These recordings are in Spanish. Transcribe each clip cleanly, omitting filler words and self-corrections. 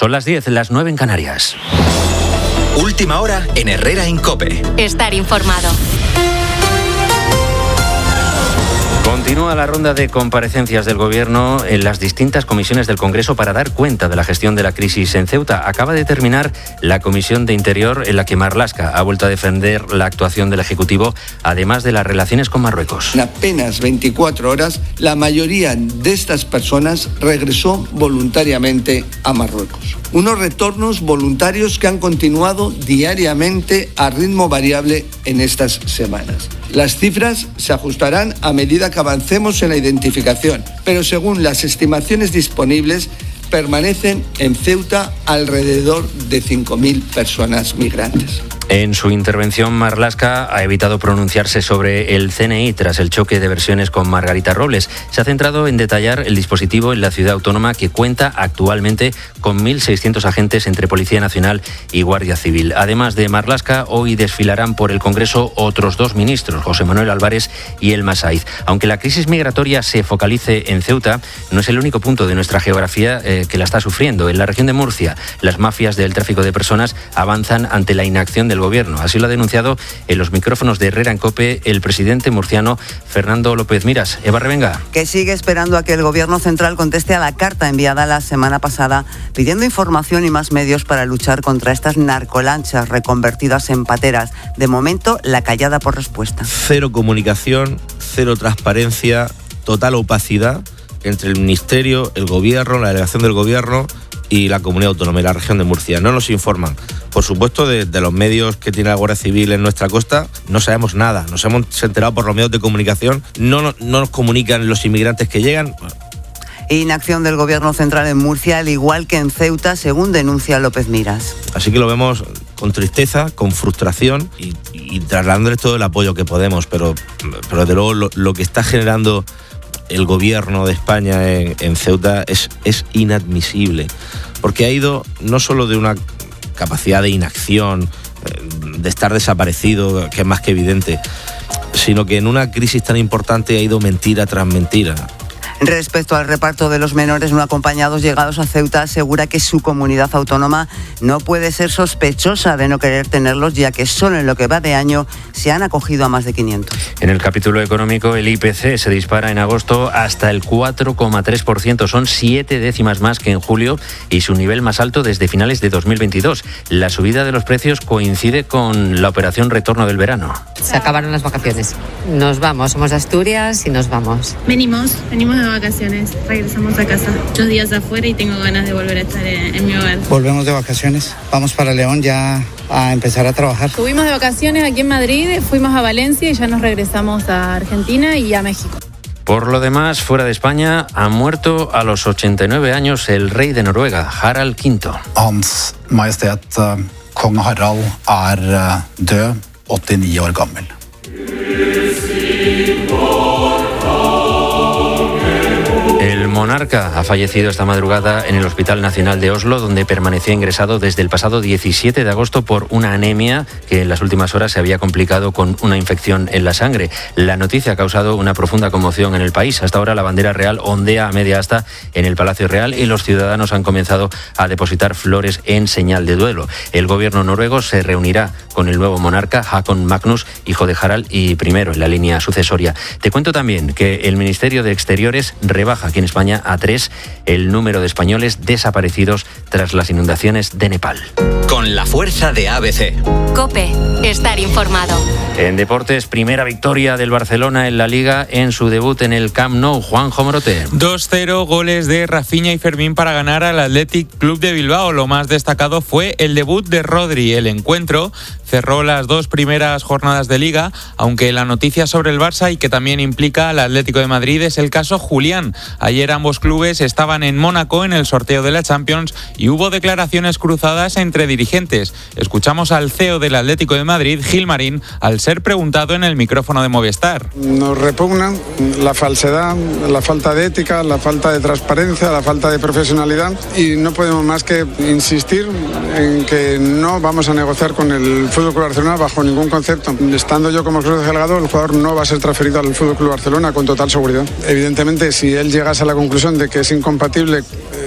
Son las 10, las 9 en Canarias. Última hora en Herrera en COPE. Estar informado. Continúa la ronda de comparecencias del Gobierno en las distintas comisiones del Congreso para dar cuenta de la gestión de la crisis en Ceuta. Acaba de terminar la Comisión de Interior, en la que Marlaska ha vuelto a defender la actuación del Ejecutivo, además de las relaciones con Marruecos. En apenas 24 horas, la mayoría de estas personas regresó voluntariamente a Marruecos. Unos retornos voluntarios que han continuado diariamente a ritmo variable en estas semanas. Las cifras se ajustarán a medida que avancemos en la identificación, pero según las estimaciones disponibles, permanecen en Ceuta alrededor de 5.000 personas migrantes. En su intervención, Marlaska ha evitado pronunciarse sobre el CNI tras el choque de versiones con Margarita Robles. Se ha centrado en detallar el dispositivo en la ciudad autónoma, que cuenta actualmente con 1.600 agentes entre Policía Nacional y Guardia Civil. Además de Marlaska, hoy desfilarán por el Congreso otros dos ministros, José Manuel Álvarez y Elma Saiz. Aunque la crisis migratoria se focalice en Ceuta, no es el único punto de nuestra geografía que la está sufriendo. En la región de Murcia, las mafias del tráfico de personas avanzan ante la inacción del Gobierno. Así lo ha denunciado en los micrófonos de Herrera en COPE el presidente murciano Fernando López Miras. Eva Revenga. Que sigue esperando a que el Gobierno central conteste a la carta enviada la semana pasada pidiendo información y más medios para luchar contra estas narcolanchas reconvertidas en pateras. De momento, la callada por respuesta. Cero comunicación, cero transparencia, total opacidad entre el Ministerio, el Gobierno, la delegación del Gobierno y la Comunidad Autónoma y la región de Murcia. No nos informan. Por supuesto, de los medios que tiene la Guardia Civil en nuestra costa, no sabemos nada. Nos hemos enterado por los medios de comunicación. No nos comunican los inmigrantes que llegan. Inacción del Gobierno central en Murcia, al igual que en Ceuta, según denuncia López Miras. Así que lo vemos con tristeza, con frustración y trasladándoles todo el apoyo que podemos. Pero desde luego lo que está generando el Gobierno de España en Ceuta es inadmisible. Porque ha ido no solo de una capacidad de inacción, de estar desaparecido, que es más que evidente, sino que en una crisis tan importante ha ido mentira tras mentira. Respecto al reparto de los menores no acompañados llegados a Ceuta, asegura que su comunidad autónoma no puede ser sospechosa de no querer tenerlos, ya que solo en lo que va de año se han acogido a más de 500. En el capítulo económico, el IPC se dispara en agosto hasta el 4,3%. Son 7 décimas más que en julio y su nivel más alto desde finales de 2022. La subida de los precios coincide con la operación retorno del verano. Se acabaron las vacaciones. Nos vamos, somos de Asturias y nos vamos. Venimos de vacaciones, regresamos a casa. Muchos días afuera y tengo ganas de volver a estar en mi hogar. Volvemos de vacaciones, vamos para León ya a empezar a trabajar. Estuvimos de vacaciones aquí en Madrid, fuimos a Valencia y ya nos regresamos a Argentina y a México. Por lo demás, fuera de España, ha muerto a los 89 años el rey de Noruega, Harald V. Hans Majestet Kong Harald død, 89 år gammel. El monarca ha fallecido esta madrugada en el Hospital Nacional de Oslo, donde permanecía ingresado desde el pasado 17 de agosto por una anemia que en las últimas horas se había complicado con una infección en la sangre. La noticia ha causado una profunda conmoción en el país. Hasta ahora la bandera real ondea a media asta en el Palacio Real y los ciudadanos han comenzado a depositar flores en señal de duelo. El gobierno noruego se reunirá con el nuevo monarca, Håkon Magnus, hijo de Harald y primero en la línea sucesoria. Te cuento también que el Ministerio de Exteriores rebaja aquí en España a 3 el número de españoles desaparecidos tras las inundaciones de Nepal. Con la fuerza de ABC. COPE, estar informado. En deportes, primera victoria del Barcelona en la Liga en su debut en el Camp Nou. Juanjo Morote. 2-0, goles de Rafinha y Fermín para ganar al Athletic Club de Bilbao. Lo más destacado fue el debut de Rodri. El encuentro cerró las 2 primeras jornadas de Liga, aunque la noticia sobre el Barça y que también implica al Atlético de Madrid es el caso Julián. Ayer ambos clubes estaban en Mónaco en el sorteo de la Champions y hubo declaraciones cruzadas entre dirigentes. Escuchamos al CEO del Atlético de Madrid, Gil Marín, al ser preguntado en el micrófono de Movistar. Nos repugnan la falsedad, la falta de ética, la falta de transparencia, la falta de profesionalidad y no podemos más que insistir en que no vamos a negociar con el Fútbol Club Barcelona bajo ningún concepto. Estando yo como Cruz Delgado, el jugador no va a ser transferido al Fútbol Club Barcelona con total seguridad. Evidentemente, si él llegase a la conclusión de que es incompatible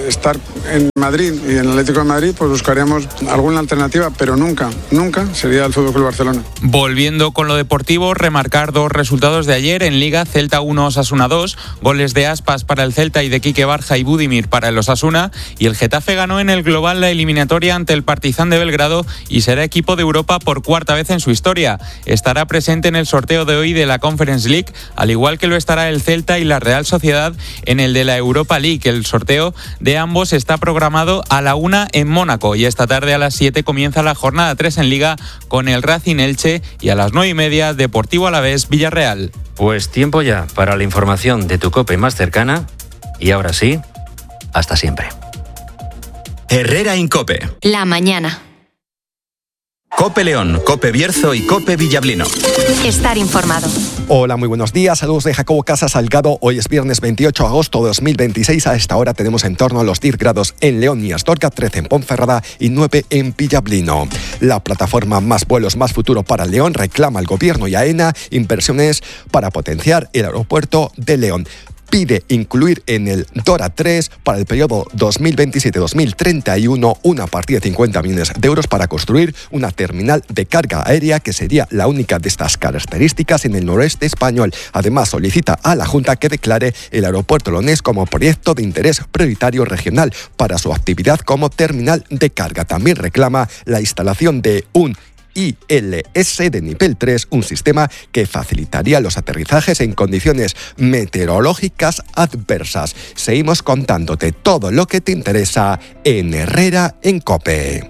estar en Madrid y en el Atlético de Madrid, pues buscaríamos alguna alternativa, pero nunca sería el FC Barcelona. Volviendo con lo deportivo, remarcar 2 resultados de ayer en Liga: Celta 1, Osasuna 2, goles de Aspas para el Celta y de Quique Barja y Budimir para el Osasuna, y el Getafe ganó en el global la eliminatoria ante el Partizan de Belgrado y será equipo de Europa por 4ª vez en su historia. Estará presente en el sorteo de hoy de la Conference League, al igual que lo estará el Celta y la Real Sociedad en el de la Europa League. El sorteo de ambos está programado a la 1 en Mónaco, y esta tarde a las 7 comienza la jornada 3 en Liga con el Racing Elche, y a las 9:30 Deportivo Alavés Villarreal. Pues tiempo ya para la información de tu COPE más cercana, y ahora sí, hasta siempre. Herrera Incope. La mañana. COPE León, COPE Bierzo y COPE Villablino. Estar informado. Hola, muy buenos días. Saludos de Jacobo Casa Salgado. Hoy es viernes 28 de agosto de 2026. A esta hora tenemos en torno a los 10 grados en León y Astorga, 13 en Ponferrada y 9 en Villablino. La plataforma Más Vuelos, Más Futuro para León reclama al Gobierno y a AENA inversiones para potenciar el aeropuerto de León. Pide incluir en el DORA 3 para el periodo 2027-2031 una partida de 50 millones de euros para construir una terminal de carga aérea que sería la única de estas características en el noroeste español. Además, solicita a la Junta que declare el aeropuerto leonés como proyecto de interés prioritario regional para su actividad como terminal de carga. También reclama la instalación de un ILS de nivel 3, un sistema que facilitaría los aterrizajes en condiciones meteorológicas adversas. Seguimos contándote todo lo que te interesa en Herrera en COPE.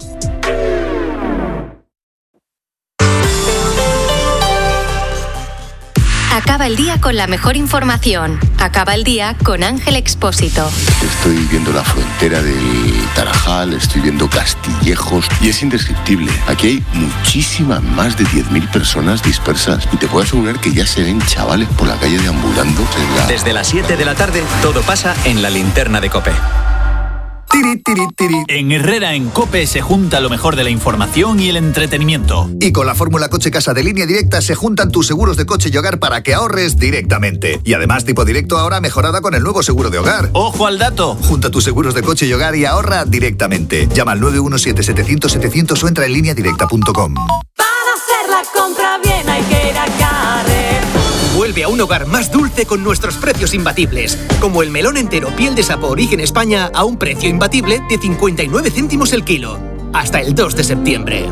Acaba el día con la mejor información. Acaba el día con Ángel Expósito. Estoy viendo la frontera del Tarajal, estoy viendo Castillejos y es indescriptible. Aquí hay muchísimas, más de 10.000 personas dispersas y te puedo asegurar que ya se ven chavales por la calle deambulando. Desde las 7 de la tarde todo pasa en la linterna de COPE. Tiri, tiri, tiri. En Herrera en COPE se junta lo mejor de la información y el entretenimiento. Y con la fórmula Coche Casa de Línea Directa se juntan tus seguros de coche y hogar para que ahorres directamente. Y además tipo directo ahora mejorada con el nuevo seguro de hogar. ¡Ojo al dato! Junta tus seguros de coche y hogar y ahorra directamente. Llama al 917-700-700 o entra en lineadirecta.com. Para hacer la compra bien hay que ir a Carrer. Vuelve a un hogar más dulce con nuestros precios imbatibles, como el melón entero piel de sapo origen España a un precio imbatible de 59 céntimos el kilo. Hasta el 2 de septiembre.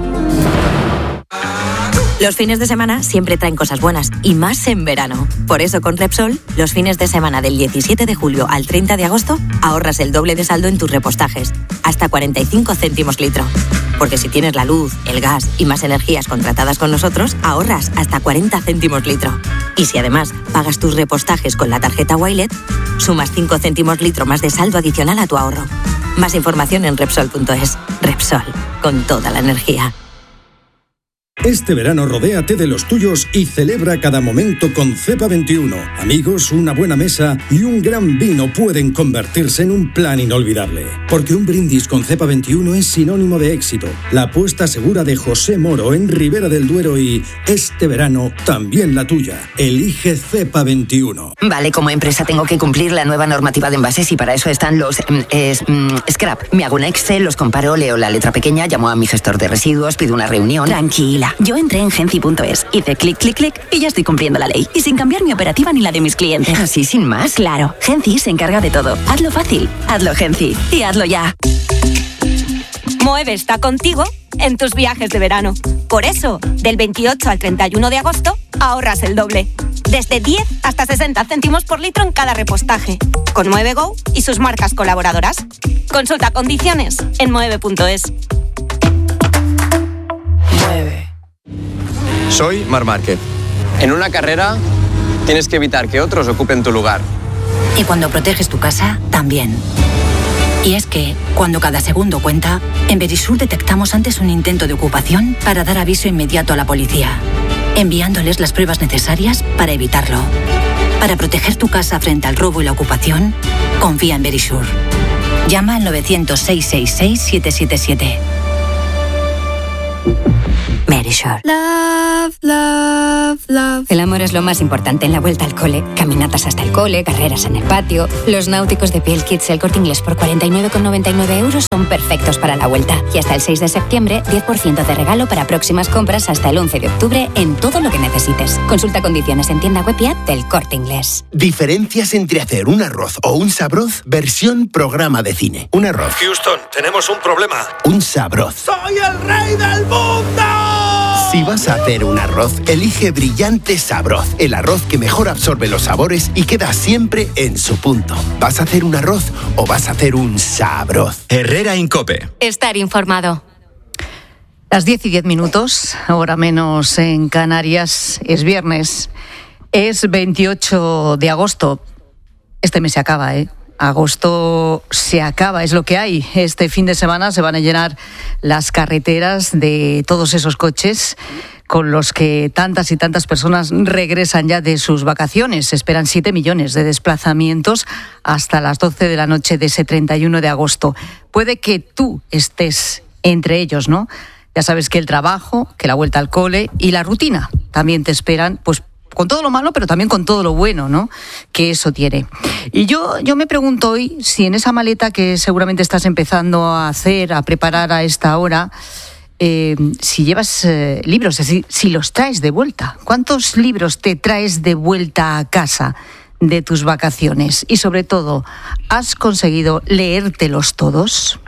Los fines de semana siempre traen cosas buenas, y más en verano. Por eso con Repsol, los fines de semana del 17 de julio al 30 de agosto, ahorras el doble de saldo en tus repostajes, hasta 45 céntimos litro. Porque si tienes la luz, el gas y más energías contratadas con nosotros, ahorras hasta 40 céntimos litro. Y si además pagas tus repostajes con la tarjeta Wilet, sumas 5 céntimos litro más de saldo adicional a tu ahorro. Más información en Repsol.es. Repsol, con toda la energía. Este verano rodéate de los tuyos y celebra cada momento con Cepa 21. Amigos, una buena mesa y un gran vino pueden convertirse en un plan inolvidable. Porque un brindis con Cepa 21 es sinónimo de éxito. La apuesta segura de José Moro en Ribera del Duero y este verano también la tuya. Elige Cepa 21. Vale, como empresa tengo que cumplir la nueva normativa de envases y para eso están los scrap. Me hago un Excel, los comparo, leo la letra pequeña, llamo a mi gestor de residuos, pido una reunión. Tranquila. Yo entré en Genci.es, hice clic, clic, clic y ya estoy cumpliendo la ley. Y sin cambiar mi operativa ni la de mis clientes. ¿Así sin más? Claro, Genci se encarga de todo. Hazlo fácil, hazlo Genci y hazlo ya. Moeve está contigo en tus viajes de verano. Por eso, del 28 al 31 de agosto, ahorras el doble. Desde 10 hasta 60 céntimos por litro en cada repostaje. Con Moeve Go y sus marcas colaboradoras. Consulta condiciones en moeve.es. Soy Marc Márquez. En una carrera tienes que evitar que otros ocupen tu lugar. Y cuando proteges tu casa, también. Y es que, cuando cada segundo cuenta, en Verisur detectamos antes un intento de ocupación para dar aviso inmediato a la policía, enviándoles las pruebas necesarias para evitarlo. Para proteger tu casa frente al robo y la ocupación, confía en Verisur. Llama al 900-666-777. Verisure. Love, love, love. El amor es lo más importante en la vuelta al cole. Caminatas hasta el cole, carreras en el patio. Los náuticos de Piel Kids El Corte Inglés por 49,99 € son perfectos para la vuelta. Y hasta el 6 de septiembre, 10% de regalo para próximas compras hasta el 11 de octubre en todo lo que necesites. Consulta condiciones en tienda web y app del Corte Inglés. Diferencias entre hacer un arroz o un sabroz versión programa de cine. Un arroz. Houston, tenemos un problema. Un sabroz. ¡Soy el rey del mundo! Si vas a hacer un arroz, elige Brillante Sabroz, el arroz que mejor absorbe los sabores y queda siempre en su punto. ¿Vas a hacer un arroz o vas a hacer un sabroz? Herrera en COPE. Estar informado. Las 10:10, hora menos en Canarias. Es viernes, es 28 de agosto. Este mes se acaba, Agosto se acaba, es lo que hay. Este fin de semana se van a llenar las carreteras de todos esos coches con los que tantas y tantas personas regresan ya de sus vacaciones. Se esperan 7 millones de desplazamientos hasta las 12 de la noche de ese 31 de agosto. Puede que tú estés entre ellos, ¿no? Ya sabes que el trabajo, que la vuelta al cole y la rutina también te esperan, pues con todo lo malo, pero también con todo lo bueno, ¿no?, que eso tiene. Y yo me pregunto hoy si en esa maleta que seguramente estás empezando a hacer, a preparar a esta hora, si llevas libros, es decir, si los traes de vuelta. ¿Cuántos libros te traes de vuelta a casa de tus vacaciones? Y sobre todo, ¿has conseguido leértelos todos?